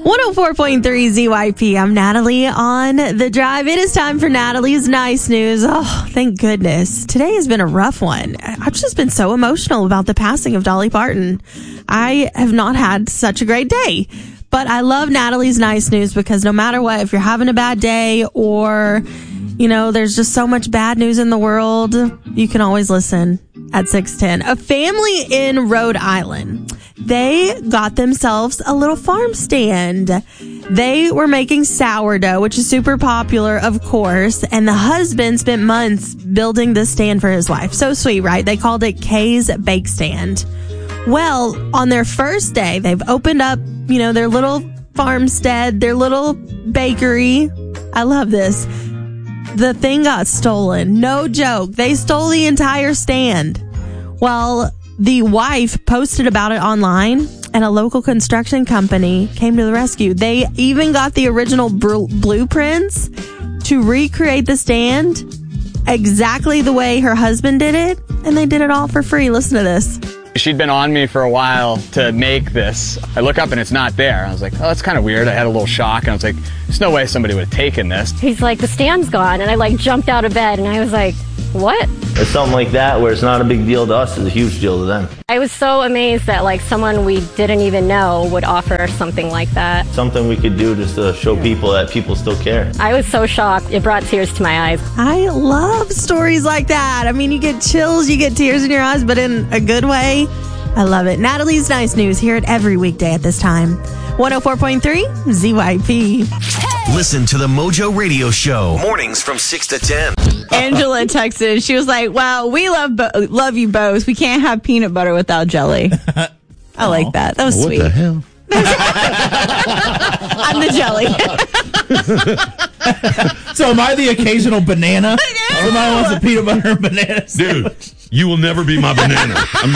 104.3 ZYP. I'm Natalie on The Drive. It is time for Natalie's Nice News. Oh, thank goodness. Today has been a rough one. I've just been so emotional about the passing of Dolly Parton. I have not had such a great day. But I love Natalie's Nice News because no matter what, if you're having a bad day or, there's just so much bad news in the world, you can always listen at 610. A family in Rhode Island, they got themselves a little farm stand. They were making sourdough, which is super popular, of course, and the husband spent months building this stand for his wife. So sweet, right? They called it Kay's Bake Stand. Well, on their first day, they've opened up, their little farmstead, their little bakery. I love this. The thing got stolen. No joke. They stole the entire stand. Well, the wife posted about it online, and a local construction company came to the rescue. They even got the original blueprints to recreate the stand exactly the way her husband did it, and they did it all for free. Listen to this. She'd been on me for a while to make this. I look up and it's not there. I was like, oh, that's kind of weird. I had a little shock and I was like, there's no way somebody would have taken this. He's like, the stand's gone. And I jumped out of bed and I was like, what? It's something like that where it's not a big deal to us, it's a huge deal to them. I was so amazed that someone we didn't even know would offer something like that. Something we could do just to show people that people still care. I was so shocked. It brought tears to my eyes. I love stories like that. I mean, you get chills, you get tears in your eyes, but in a good way. I love it. Natalie's Nice News, hear it every weekday at this time. 104.3 ZYP. Listen to the Mojo Radio Show. Mornings from 6 to 10. Angela texted. She was like, well, we love you both. We can't have peanut butter without jelly. I like that. That was sweet. What the hell? I'm the jelly. So am I the occasional banana? Somebody wants a peanut butter and banana sandwich. Dude, you will never be my banana. I'm